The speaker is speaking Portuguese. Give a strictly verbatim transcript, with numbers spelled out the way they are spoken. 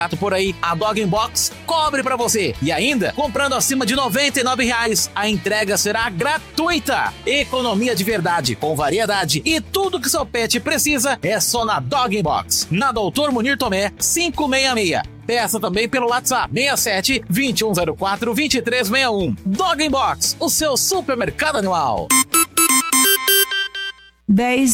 por aí, a Dog Box cobre pra você. E ainda, comprando acima de noventa e nove reais, a entrega será gratuita. Economia de verdade, com variedade e tudo que seu pet precisa é só na Dog Box. Na Doutor Munir Tomé, quinhentos e sessenta e seis. Peça também pelo WhatsApp seis sete, dois um zero quatro, dois três seis um. Dog Box, o seu supermercado animal. dez